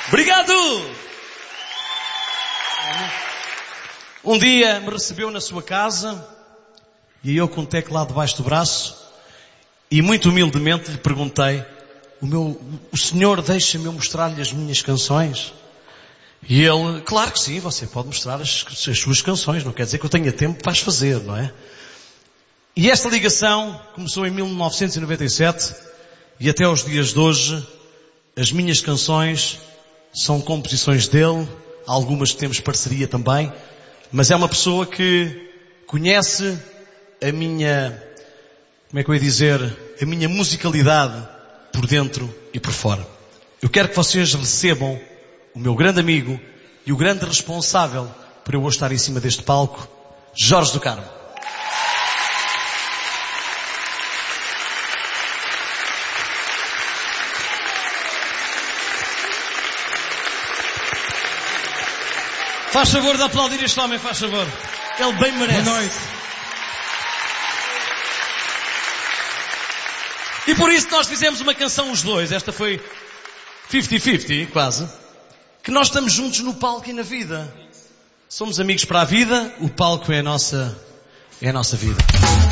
Obrigado! Um dia me recebeu na sua casa e eu com o teclado debaixo do braço e muito humildemente lhe perguntei: o senhor deixa-me eu mostrar-lhe as minhas canções? E ele: claro que sim, você pode mostrar as suas canções, não quer dizer que eu tenha tempo para as fazer, não é? E esta ligação começou em 1997 e até aos dias de hoje as minhas canções são composições dele, algumas temos parceria também, mas é uma pessoa que conhece a minha, como é que eu ia dizer, a minha musicalidade por dentro e por fora. Eu quero que vocês recebam o meu grande amigo e o grande responsável por eu hoje estar em cima deste palco, Jorge do Carmo. Faz favor de aplaudir este homem, faz favor. Ele bem merece. Boa noite. E por isso nós fizemos uma canção os dois. Esta foi 50-50, quase. Que nós estamos juntos no palco e na vida. Somos amigos para a vida. O palco é a nossa vida.